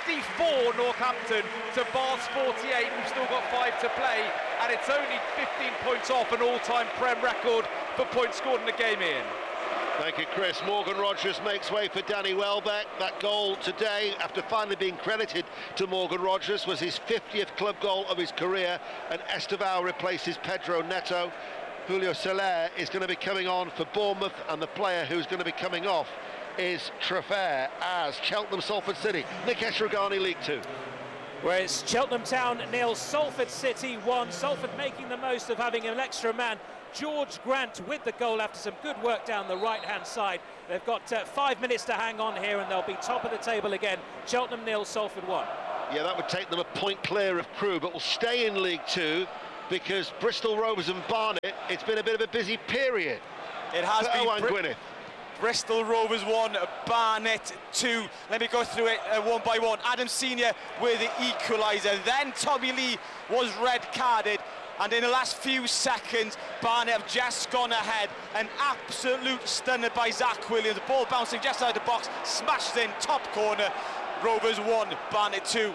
64 Northampton to Bar's 48. We've still got 5 to play. And it's only 15 points off an all-time Prem record for points scored in the game, Ian. Thank you, Chris. Morgan Rogers makes way for Danny Welbeck. That goal today, after finally being credited to Morgan Rogers, was his 50th club goal of his career, and Estevao replaces Pedro Neto. Julio Soler is going to be coming on for Bournemouth, and the player who's going to be coming off is Trafair as Cheltenham Salford City. Nikesh Ragani, League 2. Where it's Cheltenham Town 0, Salford City 1. Salford making the most of having an extra man. George Grant with the goal after some good work down the right-hand side. They've got 5 minutes to hang on here and they'll be top of the table again. Cheltenham 0, Salford 1. Yeah, that would take them a point clear of Crewe, but will stay in League 2 because Bristol Rovers and Barnet, it's been a bit of a busy period. It has been. Owen Gwynedd. Bristol Rovers 1, Barnet 2. Let me go through it one by one. Adam Senior with the equaliser. Then Tommy Lee was red carded. And in the last few seconds, Barnet have just gone ahead. An absolute stunner by Zach Williams. The ball bouncing just out of the box, smashed in, top corner. Rovers 1, Barnet 2.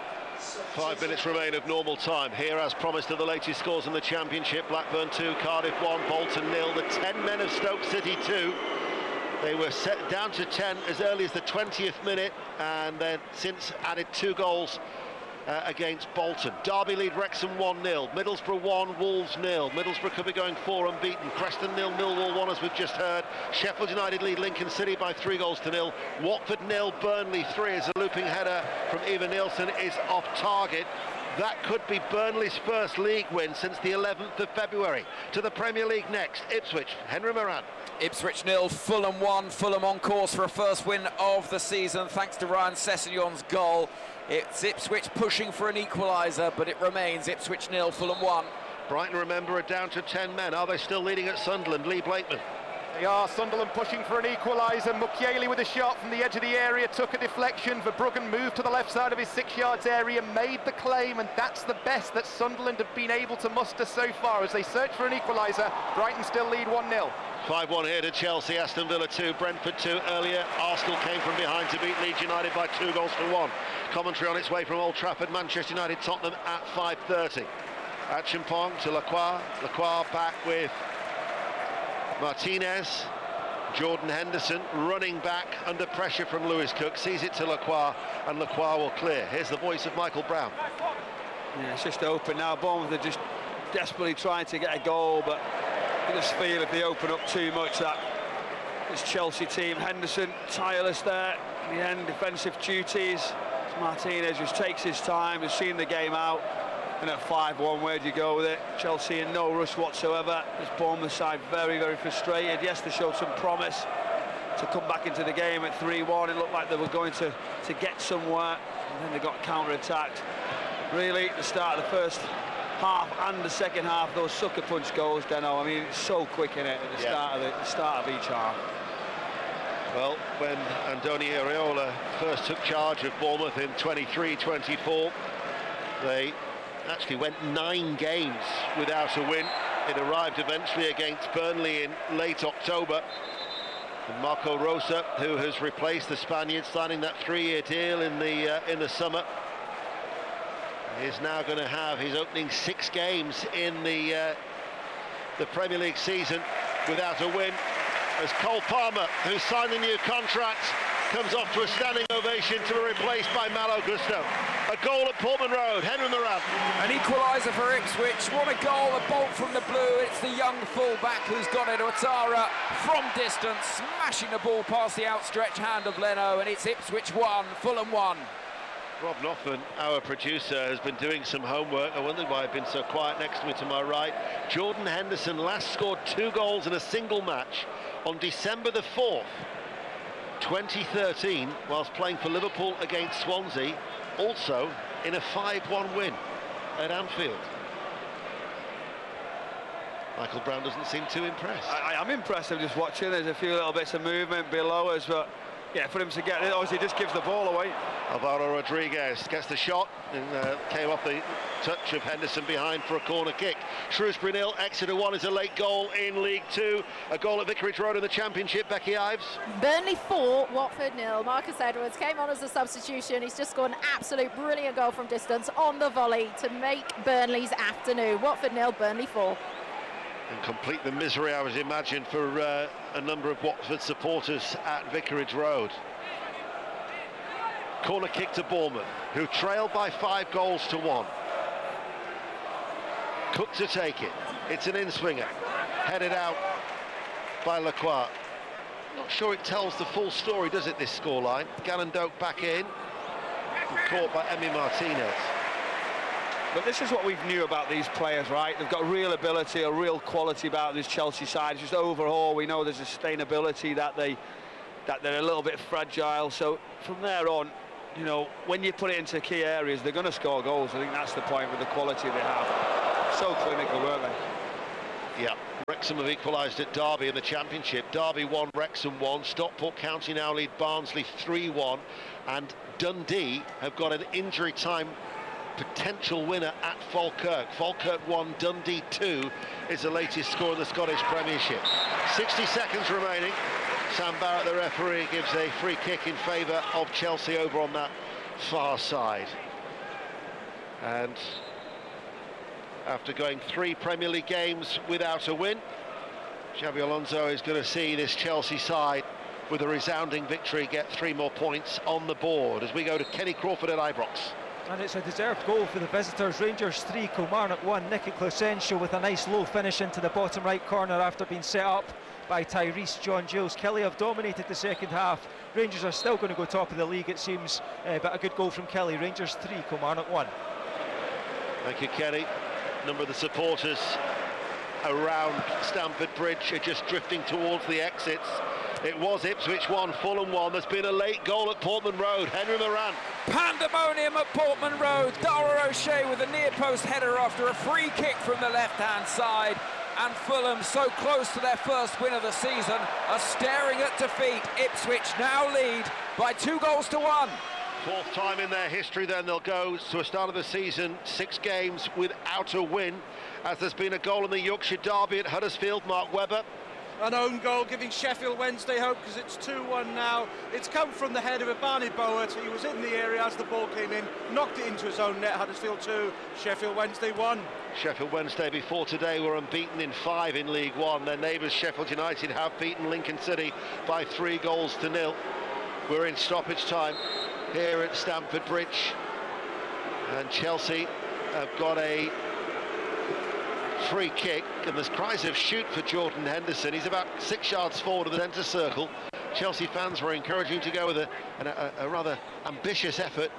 5 minutes remain of normal time. Here, as promised, are the latest scores in the Championship. Blackburn 2, Cardiff 1, Bolton 0. The 10 men of Stoke City 2. They were set down to 10 as early as the 20th minute, and then since added 2 goals against Bolton. Derby lead Wrexham 1-0, Middlesbrough 1, Wolves 0. Middlesbrough could be going 4 unbeaten. Preston 0, Millwall 1, as we've just heard. Sheffield United lead Lincoln City by 3-0. Watford 0, Burnley 3, as a looping header from Eva Nielsen is off target. That could be Burnley's first league win since the 11th of February. To the Premier League next, Ipswich, Henry Moran. Ipswich 0, Fulham 1. Fulham on course for a first win of the season thanks to Ryan Sessegnon's goal. It's Ipswich pushing for an equaliser, but it remains Ipswich 0, Fulham 1. Brighton, remember, are down to 10 men. Are they still leading at Sunderland? Lee Blakeman. They are. Sunderland pushing for an equaliser. Mukiele with a shot from the edge of the area, took a deflection. Verbruggen moved to the left side of his 6 yards area, made the claim, and that's the best that Sunderland have been able to muster so far as they search for an equaliser. Brighton still lead 1-0. 5-1 here to Chelsea, Aston Villa 2, Brentford 2. Earlier, Arsenal came from behind to beat Leeds United by 2-1. Commentary on its way from Old Trafford. Manchester United, Tottenham at 5:30. Acheampong to Lacroix. Lacroix back with Martinez. Jordan Henderson running back under pressure from Lewis Cook, sees it to Lacroix, and Lacroix will clear. Here's the voice of Michael Brown. Yeah, it's just open now. Bournemouth are just desperately trying to get a goal, but you just feel if they open up too much that this Chelsea team, Henderson tireless there in the end, defensive duties. Martinez just takes his time, has seen the game out, and at 5-1, where do you go with it? Chelsea in no rush whatsoever. This Bournemouth side very, very frustrated. Yes, they showed some promise to come back into the game at 3-1. It looked like they were going to get somewhere, and then they got counter-attacked. Really, the start of the first half and the second half, those sucker punch goals, Deno, I mean, it's so quick in it at the start of each half. Well, when Andoni Iraola first took charge of Bournemouth in 23-24, they actually went 9 games without a win. It arrived eventually against Burnley in late October. And Marco Rosa, who has replaced the Spaniard, signing that 3-year deal in the summer, is now going to have his opening 6 games in the Premier League season without a win, as Cole Palmer, who signed the new contract, comes off to a standing ovation to be replaced by Malo Gusto. A goal at Portman Road. Henry Moran. An equaliser for Ipswich. What a goal, a bolt from the blue. It's the young fullback who's got it. Ouattara from distance, smashing the ball past the outstretched hand of Leno, and it's Ipswich 1, Fulham 1. Rob Noffman, our producer, has been doing some homework. I wondered why I've been so quiet next to me to my right. Jordan Henderson last scored 2 goals in a single match on December the 4th, 2013, whilst playing for Liverpool against Swansea, also in a 5-1 win at Anfield. Michael Brown doesn't seem too impressed. I'm impressed. I'm just watching. There's a few little bits of movement below us, but yeah, for him to get it, obviously just gives the ball away. Alvaro Rodriguez gets the shot and came off the touch of Henderson behind for a corner kick. Shrewsbury 0, Exeter 1 is a late goal in League 2. A goal at Vicarage Road in the Championship, Becky Ives. Burnley 4, Watford 0. Marcus Edwards came on as a substitution. He's just scored an absolute brilliant goal from distance on the volley to make Burnley's afternoon. Watford 0, Burnley 4. And complete the misery, I was imagined, for a number of Watford supporters at Vicarage Road. Corner kick to Bournemouth, who trailed by 5-1. Cook to take it. It's an in-swinger. Headed out by Lacroix. Not sure it tells the full story, does it, this scoreline? Gallendoke back in, caught by Emi Martinez. But this is what we've knew about these players, right? They've got real ability, a real quality about this Chelsea side. It's just overall, we know there's a sustainability that they're a little bit fragile. So from there on, you know, when you put it into key areas, they're going to score goals. I think that's the point with the quality they have. So clinical, weren't they? Yeah. Wrexham have equalised at Derby in the Championship. Derby 1, Wrexham 1. Stockport County now lead Barnsley 3-1. And Dundee have got an injury time potential winner at Falkirk. Falkirk 1, Dundee 2 is the latest score in the Scottish Premiership. 60 seconds remaining. Sam Barrett, the referee, gives a free kick in favour of Chelsea over on that far side. And after going 3 Premier League games without a win, Xabi Alonso is going to see this Chelsea side with a resounding victory get 3 more points on the board as we go to Kenny Crawford at Ibrox. And it's a deserved goal for the visitors. Rangers 3, Kilmarnock 1. Nicky Closenshaw with a nice low finish into the bottom right corner after being set up by Tyrese John-Giles. Kelly have dominated the second half. Rangers are still going to go top of the league, it seems, but a good goal from Kelly. Rangers 3, Kilmarnock 1. Thank you, Kenny. A number of the supporters around Stamford Bridge are just drifting towards the exits. It was Ipswich 1, Fulham 1. There's been a late goal at Portman Road. Henry Moran. Pandemonium at Portman Road. Dara O'Shea with a near post header after a free kick from the left-hand side. And Fulham, so close to their first win of the season, are staring at defeat. Ipswich now lead by 2-1. Fourth time in their history then they'll go to a start of the season 6 games without a win, as there's been a goal in the Yorkshire Derby at Huddersfield. Mark Webber. An own goal giving Sheffield Wednesday hope because it's 2-1 now. It's come from the head of Barney Bowitt. He was in the area as the ball came in, knocked it into his own net. Huddersfield 2, Sheffield Wednesday 1. Sheffield Wednesday before today were unbeaten in 5 in League One. Their neighbours Sheffield United have beaten Lincoln City by 3-0. We're in stoppage time here at Stamford Bridge, and Chelsea have got a free kick, and there's cries of shoot for Jordan Henderson. He's about 6 yards forward of the centre circle. Chelsea fans were encouraging to go with a rather ambitious effort.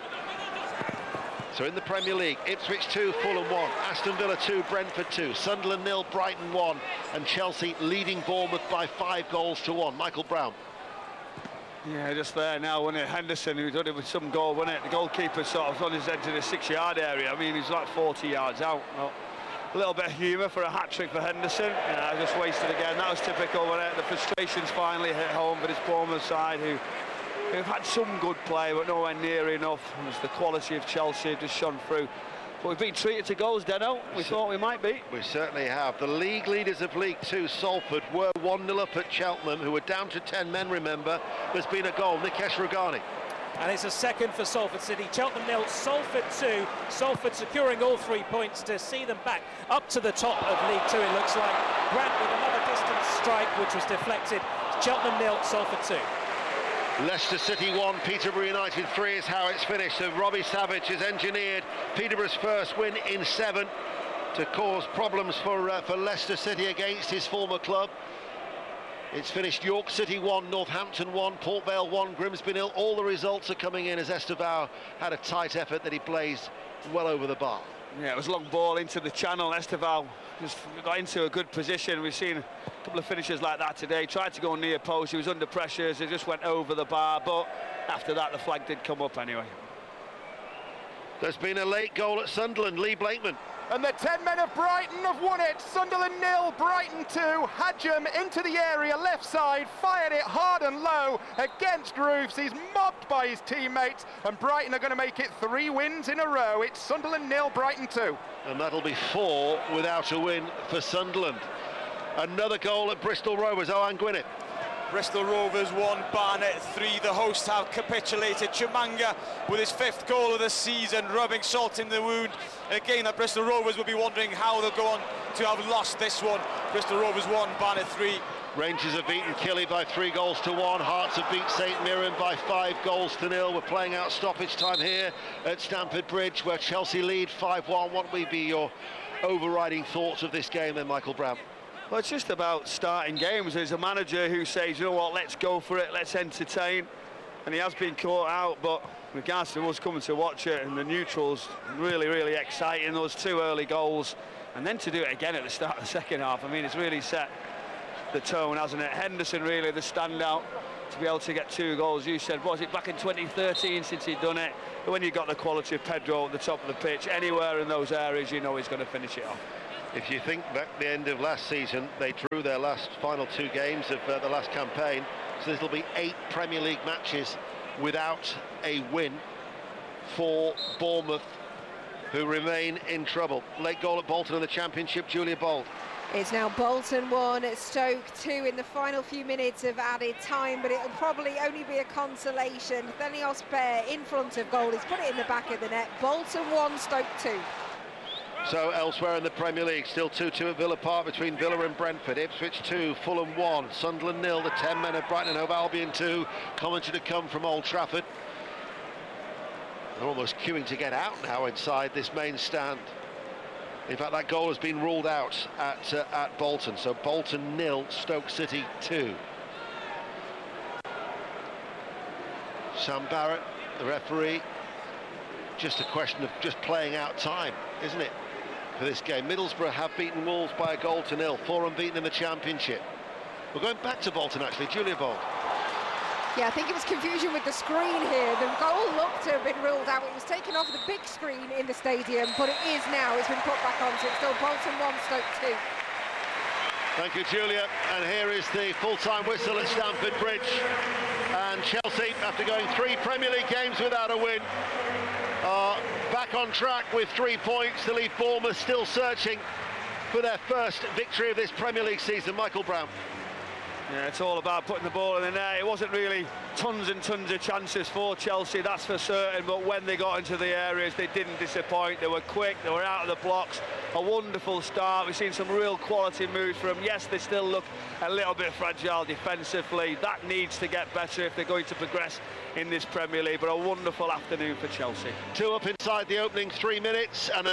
So in the Premier League, Ipswich 2, Fulham 1, Aston Villa 2, Brentford 2, Sunderland 0, Brighton 1, and Chelsea leading Bournemouth by 5-1. Michael Brown. Yeah, just there now, wasn't it? Henderson, who done it with some goal, wasn't it? The goalkeeper sort of on his edge of the 6-yard area. I mean, he's like 40 yards out. Well, a little bit of humour for a hat-trick for Henderson. Yeah, just wasted again. That was typical, wasn't it? The frustrations finally hit home for this Bournemouth side, who've had some good play, but nowhere near enough. It was the quality of Chelsea just shone through. But we've been treated to goals, Deno. We thought we might be. We certainly have. The league leaders of League Two, Salford, were 1-0 up at Cheltenham, who were down to 10 men, remember. There's been a goal. Nikesh Rugani. And it's a second for Salford City. Cheltenham 0, Salford 2. Salford securing all 3 points to see them back up to the top of League Two, it looks like. Grant with another distance strike, which was deflected. Cheltenham 0, Salford 2. Leicester City 1, Peterborough United 3 is how it's finished. So Robbie Savage has engineered Peterborough's first win in 7 to cause problems for Leicester City against his former club. It's finished York City 1, Northampton 1, Port Vale 1, Grimsby 0. All the results are coming in as Esteval had a tight effort that he blazed well over the bar. Yeah, it was a long ball into the channel. Esteval just got into a good position. We've seen a couple of finishes like that today. Tried to go near post, he was under pressure, so it just went over the bar, but after that the flag did come up anyway. There's been a late goal at Sunderland. Lee Blakeman. And the 10 men of Brighton have won it. Sunderland 0, Brighton 2. Hadjum into the area, left side, fired it hard and low against Roofs. He's mobbed by his teammates, and Brighton are going to make it 3 wins in a row. It's Sunderland 0, Brighton 2. And that'll be 4 without a win for Sunderland. Another goal at Bristol Rovers. Owen Gwynedd. Bristol Rovers 1, Barnet 3. The hosts have capitulated. Chimanga with his 5th goal of the season, rubbing salt in the wound. Again, that Bristol Rovers will be wondering how they'll go on to have lost this one. Bristol Rovers 1, Barnet 3. Rangers have beaten Killy by 3-1. Hearts have beat St Mirren by 5-0. We're playing out stoppage time here at Stamford Bridge, where Chelsea lead 5-1. What would be your overriding thoughts of this game then, Michael Brown? Well, it's just about starting games. There's a manager who says, you know what, let's go for it, let's entertain. And he has been caught out, but in regards to us coming to watch it, and the neutrals, really, really exciting. Those 2 early goals, and then to do it again at the start of the second half. I mean, it's really set the tone, hasn't it? Henderson really the standout to be able to get 2 goals. You said, was it back in 2013 since he'd done it? But when you've got the quality of Pedro at the top of the pitch, anywhere in those areas, you know he's going to finish it off. If you think back the end of last season, they drew their final 2 games of the last campaign, so there'll be 8 Premier League matches without a win for Bournemouth, who remain in trouble. Late goal at Bolton in the Championship, Julia Bold. It's now Bolton 1, Stoke 2 in the final few minutes of added time, but it'll probably only be a consolation. Thenios Bear in front of goal, he's put it in the back of the net. Bolton 1, Stoke 2. So elsewhere in the Premier League, still 2-2 at Villa Park between Villa and Brentford. Ipswich 2, Fulham 1, Sunderland 0, the 10 men of Brighton and Hove Albion 2. Commentary to come from Old Trafford. They're almost queuing to get out now inside this main stand. In fact, that goal has been ruled out at Bolton. So Bolton 0, Stoke City 2. Sam Barrett, the referee. Just a question of just playing out time, isn't it, for this game? Middlesbrough have beaten Wolves by 1-0, 4 unbeaten in the Championship. We're going back to Bolton, actually. Julia Bold. Yeah, I think it was confusion with the screen here. The goal looked to have been ruled out. It was taken off the big screen in the stadium, but it is now. It's been put back on, so it's still Bolton 1, Stoke 2. Thank you, Julia. And here is the full-time whistle at Stamford Bridge. And Chelsea, after going 3 Premier League games without a win, are back on track with 3 points to leave Bournemouth still searching for their first victory of this Premier League season. Michael Brown. Yeah, it's all about putting the ball in the net. It wasn't really tons and tons of chances for Chelsea, that's for certain, but when they got into the areas, they didn't disappoint. They were quick, they were out of the blocks. A wonderful start. We've seen some real quality moves from them. Yes, they still look a little bit fragile defensively. That needs to get better if they're going to progress in this Premier League, but a wonderful afternoon for Chelsea. 2 up inside the opening 3 minutes, and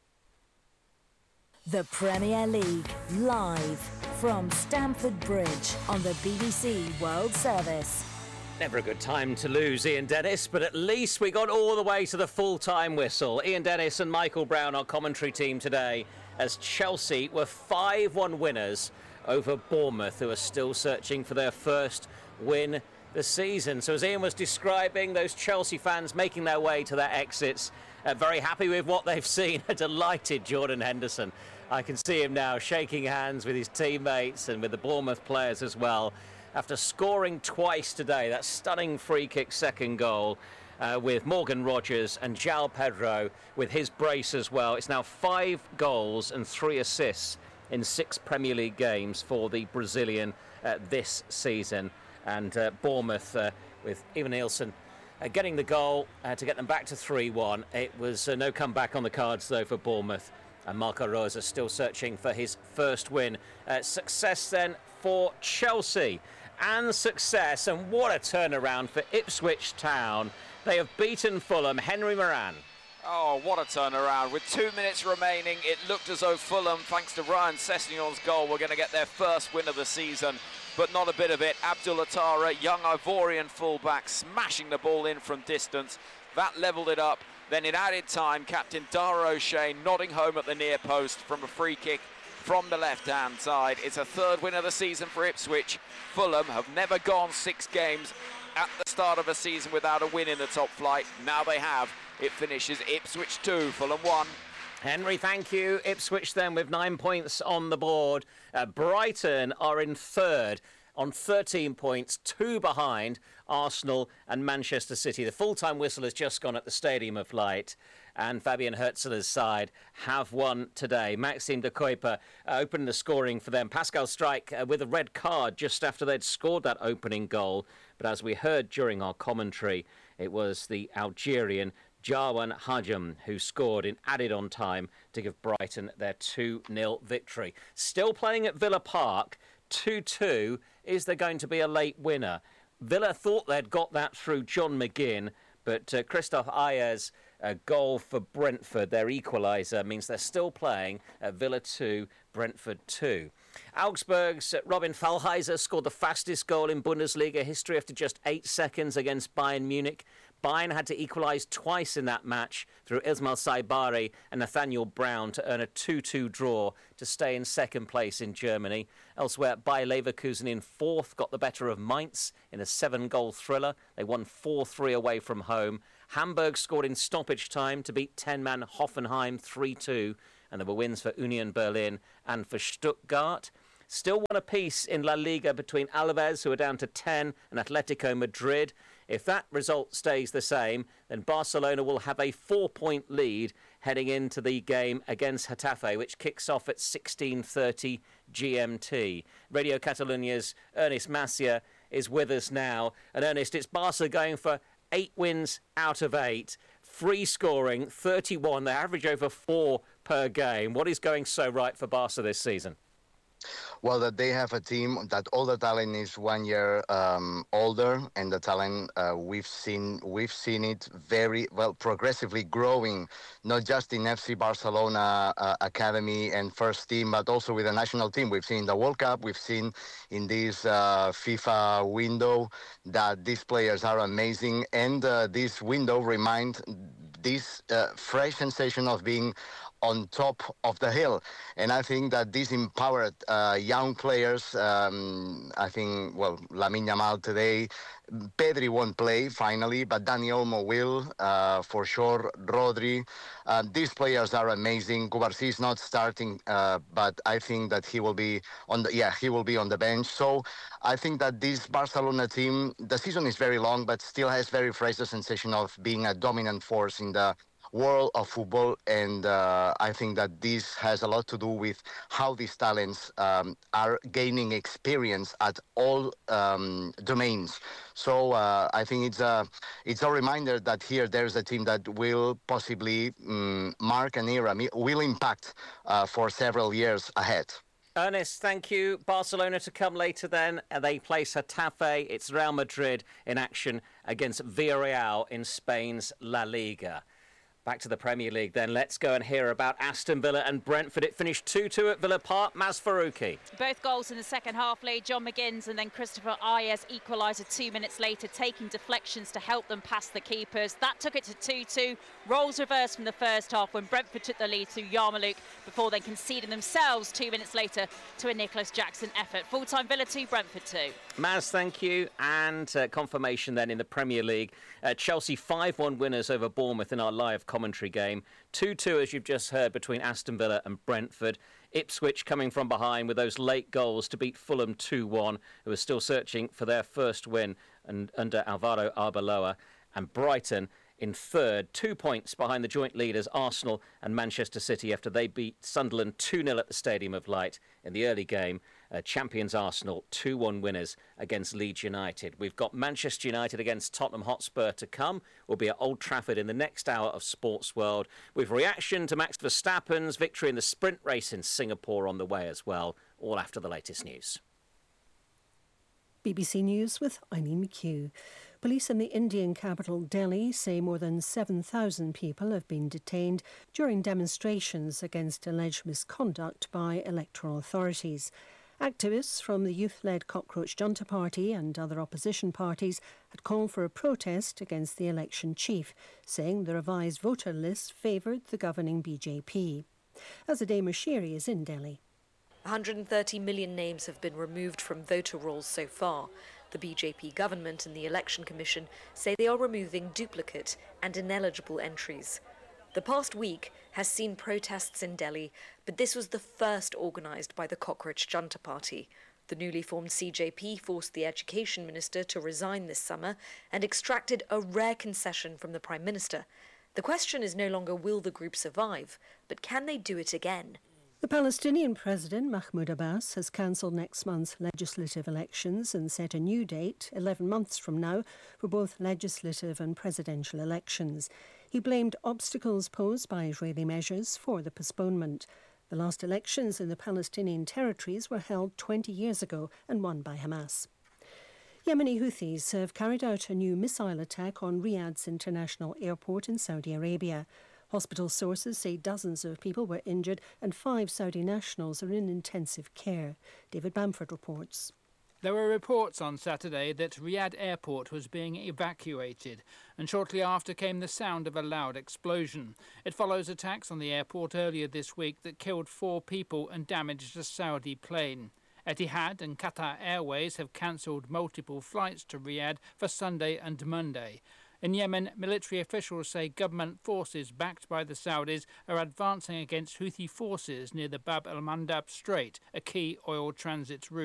The Premier League, live from Stamford Bridge on the BBC World Service. Never a good time to lose Ian Dennis, but at least we got all the way to the full-time whistle. Ian Dennis and Michael Brown, our commentary team today, as Chelsea were 5-1 winners over Bournemouth, who are still searching for their first win this season. So as Ian was describing, those Chelsea fans making their way to their exits, very happy with what they've seen. A delighted Jordan Henderson. I can see him now shaking hands with his teammates and with the Bournemouth players as well. After scoring twice today, that stunning free-kick second goal with Morgan Rogers and João Pedro with his brace as well. It's now 5 goals and 3 assists in 6 Premier League games for the Brazilian this season. And Bournemouth, with Ivan Nielsen getting the goal to get them back to 3-1. It was no comeback on the cards, though, for Bournemouth. And Marco Rosa still searching for his first win. Success then for Chelsea. And success, and what a turnaround for Ipswich Town. They have beaten Fulham. Henry Moran. Oh, what a turnaround. With 2 minutes remaining, it looked as though Fulham, thanks to Ryan Sessegnon's goal, were going to get their first win of the season. But not a bit of it. Abdul Atara, young Ivorian fullback, smashing the ball in from distance. That levelled it up. Then in added time, captain Dara O'Shea nodding home at the near post from a free kick from the left-hand side. It's a 3rd win of the season for Ipswich. Fulham have never gone 6 games at the start of a season without a win in the top flight. Now they have. It finishes Ipswich 2, Fulham 1. Henry, thank you. Ipswich then with 9 points on the board. Brighton are in 3rd on 13 points, 2 behind Arsenal and Manchester City. The full-time whistle has just gone at the Stadium of Light, and Fabian Hürzeler's side have won today. Maxime de Kuiper opened the scoring for them. Pascal Struijk with a red card just after they'd scored that opening goal. But as we heard during our commentary, it was the Algerian Jarwan Hajim who scored in added on time to give Brighton their 2-0 victory. Still playing at Villa Park, 2-2. Is there going to be a late winner? Villa thought they'd got that through John McGinn, but Christophe Ayers' goal for Brentford, their equaliser, means they're still playing at Villa 2, Brentford 2. Augsburg's Robin Fallheiser scored the fastest goal in Bundesliga history after just 8 seconds against Bayern Munich. Bayern had to equalise twice in that match through Ismail Saibari and Nathaniel Brown to earn a 2-2 draw to stay in second place in Germany. Elsewhere, Bayer Leverkusen in fourth got the better of Mainz in a 7-goal thriller. They won 4-3 away from home. Hamburg scored in stoppage time to beat 10-man Hoffenheim 3-2. And there were wins for Union Berlin and for Stuttgart. Still one apiece in La Liga between Alaves, who are down to 10, and Atletico Madrid. If that result stays the same, then Barcelona will have a 4-point lead heading into the game against Getafe, which kicks off at 16:30 GMT. Radio Catalunia's Ernest Macia is with us now. And Ernest, it's Barca going for 8 wins out of 8. Free scoring, 31. They average over 4 per game. What is going so right for Barca this season? Well, that they have a team that all the talent is 1 year older, and the talent we've seen it very well progressively growing, not just in FC Barcelona academy and first team, but also with the national team. We've seen in the World Cup, we've seen in this FIFA window that these players are amazing, and this window remind this fresh sensation of being on top of the hill. And I think that these empowered young players, I think, well, Lamine Yamal today, Pedri won't play finally, but Dani Olmo will, for sure, Rodri. These players are amazing. Cubarsí is not starting, but I think that he will be on the bench. So I think that this Barcelona team, the season is very long, but still has very fresh the sensation of being a dominant force in the world of football, and I think that this has a lot to do with how these talents are gaining experience at all domains. So I think it's a reminder that here there's a team that will possibly mark an era, will impact for several years ahead. Ernest, thank you. Barcelona to come later then. They place Getafe. It's Real Madrid in action against Villarreal in Spain's La Liga. Back to the Premier League then. Let's go and hear about Aston Villa and Brentford. It finished 2-2 at Villa Park. Maz Faruqi. Both goals in the second half, Lee. John McGinns and then Christopher Ayers equaliser 2 minutes later, taking deflections to help them past the keepers. That took it to 2-2. Roles reversed from the first half when Brentford took the lead through Yarmouk before then conceding themselves 2 minutes later to a Nicholas Jackson effort. Full-time Villa 2, Brentford 2. Maz, thank you. And confirmation then in the Premier League. Chelsea 5-1 winners over Bournemouth in our live commentary game. 2-2, as you've just heard, between Aston Villa and Brentford. Ipswich coming from behind with those late goals to beat Fulham 2-1, who are still searching for their first win under Alvaro Arbeloa. And Brighton in third, 2 points behind the joint leaders Arsenal and Manchester City after they beat Sunderland 2-0 at the Stadium of Light in the early game. Champions Arsenal 2-1 winners against Leeds United. We've got Manchester United against Tottenham Hotspur to come. We'll be at Old Trafford in the next hour of Sports World, with reaction to Max Verstappen's victory in the sprint race in Singapore on the way as well, all after the latest news. BBC News with Eileen McHugh. Police in the Indian capital Delhi say more than 7,000 people have been detained during demonstrations against alleged misconduct by electoral authorities. Activists from the youth-led Cockroach Junta Party and other opposition parties had called for a protest against the election chief, saying the revised voter list favoured the governing BJP. Azadeh Mashiri is in Delhi. 130 million names have been removed from voter rolls so far. The BJP government and the Election Commission say they are removing duplicate and ineligible entries. The past week has seen protests in Delhi, but this was the first organised by the Cockroach Junta Party. The newly formed CJP forced the Education Minister to resign this summer and extracted a rare concession from the Prime Minister. The question is no longer will the group survive, but can they do it again? The Palestinian President Mahmoud Abbas has cancelled next month's legislative elections and set a new date, 11 months from now, for both legislative and presidential elections. He blamed obstacles posed by Israeli measures for the postponement. The last elections in the Palestinian territories were held 20 years ago and won by Hamas. Yemeni Houthis have carried out a new missile attack on Riyadh's international airport in Saudi Arabia. Hospital sources say dozens of people were injured and 5 Saudi nationals are in intensive care. David Bamford reports. There were reports on Saturday that Riyadh Airport was being evacuated, and shortly after came the sound of a loud explosion. It follows attacks on the airport earlier this week that killed 4 people and damaged a Saudi plane. Etihad and Qatar Airways have cancelled multiple flights to Riyadh for Sunday and Monday. In Yemen, military officials say government forces backed by the Saudis are advancing against Houthi forces near the Bab el-Mandab Strait, a key oil transit route.